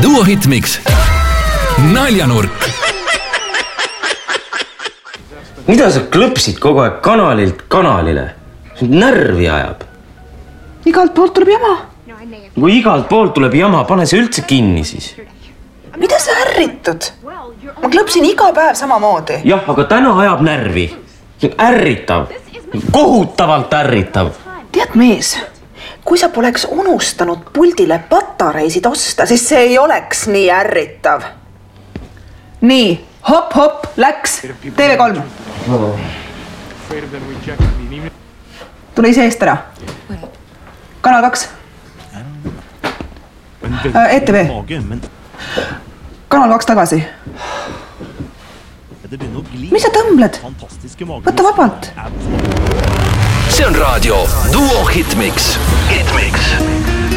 Duo Hitmix Naljanurk. Mida sa klõpsid kogu aeg kanalilt kanalile? Närvi ajab. Igalt poolt tuleb jama. Kui igalt poolt tuleb jama, pane see üldse kinni siis. Mida sa ärritud? Ma klõpsin iga päev samamoodi. Jah, aga täna ajab närvi. Ärritav. Kohutavalt ärritav. Tead mees, kui sa poleks unustanud puldile patareisid osta, siis see ei oleks nii ärritav. Nii, hop, läks. TV3. Tule ise eest ära. Kanal 2. ETV. Kanal 2 tagasi. Mis sa tõmbled? Võta vabalt. See on raadio Duo Hitmix.